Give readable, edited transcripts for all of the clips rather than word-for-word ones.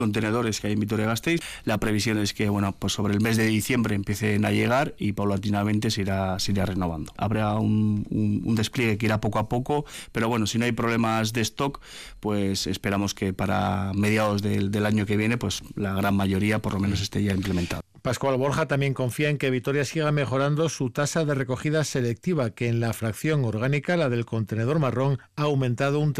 contenedores que hay en Vitoria-Gasteiz. La previsión es que pues sobre el mes de diciembre empiecen a llegar y paulatinamente se irá renovando. Habrá un despliegue que irá poco a poco, pero bueno, si no hay problemas de stock, pues esperamos que para mediados del año que viene pues la gran mayoría por lo menos esté ya implementada. Pascual Borja también confía en que Vitoria siga mejorando su tasa de recogida selectiva, que en la fracción orgánica, la del contenedor marrón, ha aumentado un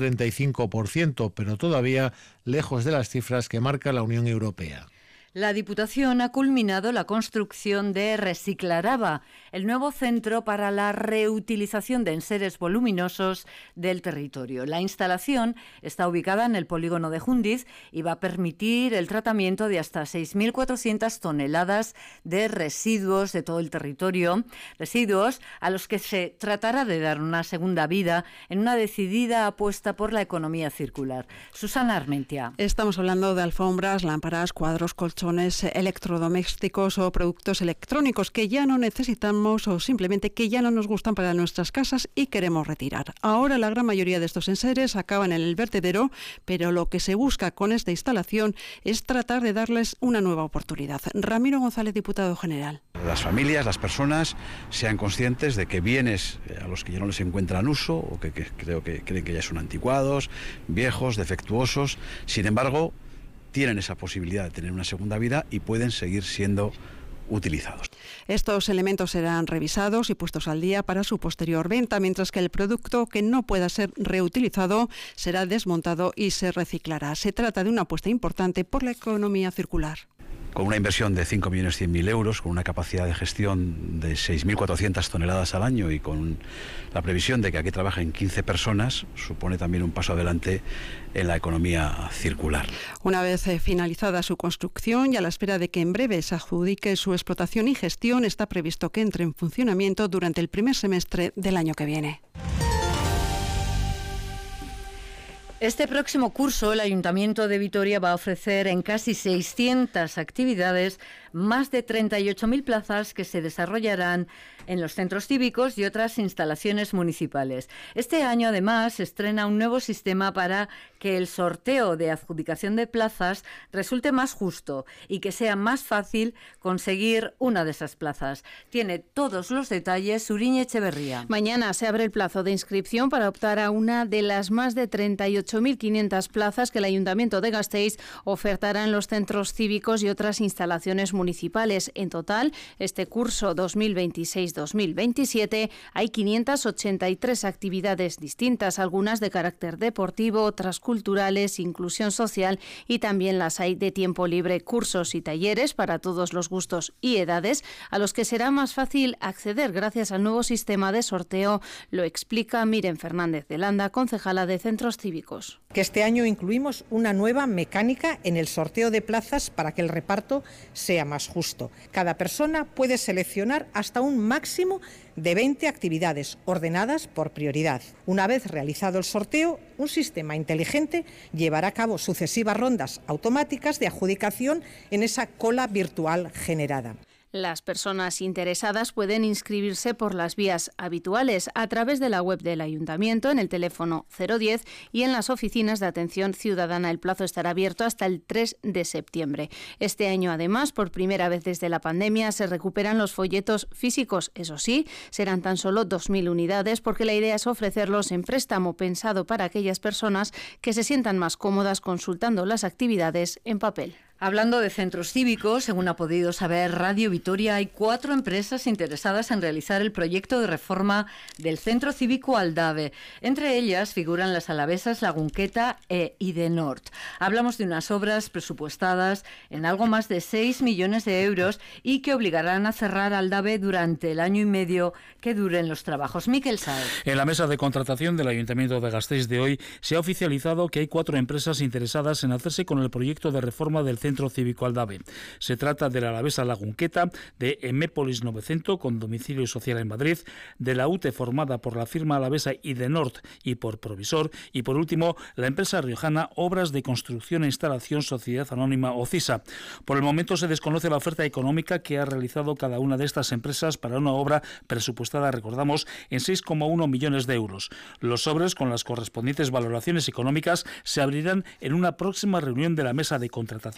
35%, pero todavía lejos de las cifras que marca la Unión Europea. La Diputación ha culminado la construcción de Reciclaraba, el nuevo centro para la reutilización de enseres voluminosos del territorio. La instalación está ubicada en el polígono de Jundiz y va a permitir el tratamiento de hasta 6.400 toneladas de residuos de todo el territorio, residuos a los que se tratará de dar una segunda vida en una decidida apuesta por la economía circular. Susana Armentia. Estamos hablando de alfombras, lámparas, cuadros, colchones, electrodomésticos o productos electrónicos que ya no necesitamos o simplemente que ya no nos gustan para nuestras casas y queremos retirar. Ahora la gran mayoría de estos enseres acaban en el vertedero, pero lo que se busca con esta instalación es tratar de darles una nueva oportunidad. Ramiro González, diputado general. Las familias, las personas sean conscientes de que bienes a los que ya no les encuentran uso o que creen que ya son anticuados, viejos, defectuosos, sin embargo, tienen esa posibilidad de tener una segunda vida y pueden seguir siendo utilizados. Estos elementos serán revisados y puestos al día para su posterior venta, mientras que el producto que no pueda ser reutilizado será desmontado y se reciclará. Se trata de una apuesta importante por la economía circular. Con una inversión de 5.100.000 euros, con una capacidad de gestión de 6.400 toneladas al año y con la previsión de que aquí trabajen 15 personas, supone también un paso adelante en la economía circular. Una vez finalizada su construcción y a la espera de que en breve se adjudique su explotación y gestión, está previsto que entre en funcionamiento durante el primer semestre del año que viene. Este próximo curso, el Ayuntamiento de Vitoria va a ofrecer en casi 600 actividades más de 38.000 plazas que se desarrollarán en los centros cívicos y otras instalaciones municipales. Este año, además, se estrena un nuevo sistema para que el sorteo de adjudicación de plazas resulte más justo y que sea más fácil conseguir una de esas plazas. Tiene todos los detalles Suriñe Echeverría. Mañana se abre el plazo de inscripción para optar a una de las más de 38.500 plazas que el Ayuntamiento de Gasteiz ofertará en los centros cívicos y otras instalaciones municipales. En total, este curso 2026-2027 hay 583 actividades distintas, algunas de carácter deportivo, otras culturales, inclusión social y también las hay de tiempo libre, cursos y talleres para todos los gustos y edades a los que será más fácil acceder gracias al nuevo sistema de sorteo, lo explica Miren Fernández de Landa, concejala de Centros Cívicos. Que este año incluimos una nueva mecánica en el sorteo de plazas para que el reparto sea más justo. Cada persona puede seleccionar hasta un máximo de 20 actividades ordenadas por prioridad. Una vez realizado el sorteo, un sistema inteligente llevará a cabo sucesivas rondas automáticas de adjudicación en esa cola virtual generada. Las personas interesadas pueden inscribirse por las vías habituales a través de la web del Ayuntamiento, en el teléfono 010 y en las oficinas de atención ciudadana. El plazo estará abierto hasta el 3 de septiembre. Este año, además, por primera vez desde la pandemia, se recuperan los folletos físicos. Eso sí, serán tan solo 2.000 unidades porque la idea es ofrecerlos en préstamo pensado para aquellas personas que se sientan más cómodas consultando las actividades en papel. Hablando de centros cívicos, según ha podido saber Radio Vitoria, hay 4 empresas interesadas en realizar el proyecto de reforma del Centro Cívico Aldave. Entre ellas figuran las alavesas Lagunqueta e Idenort. Hablamos de unas obras presupuestadas en algo más de 6 millones de euros y que obligarán a cerrar Aldave durante el año y medio que duren los trabajos. Miquel Saez. En la mesa de contratación del Ayuntamiento de Gasteiz de hoy se ha oficializado que hay 4 empresas interesadas en hacerse con el proyecto de reforma del Centro Cívico Aldave. Se trata de la alavesa Lagunqueta, de Emépolis 900 con domicilio social en Madrid, de la UTE formada por la firma alavesa Idenort y por Provisor, y por último la empresa riojana Obras de Construcción e Instalación Sociedad Anónima OCISA. Por el momento se desconoce la oferta económica que ha realizado cada una de estas empresas para una obra presupuestada, recordamos, en 6,1 millones de euros. Los sobres con las correspondientes valoraciones económicas se abrirán en una próxima reunión de la mesa de contratación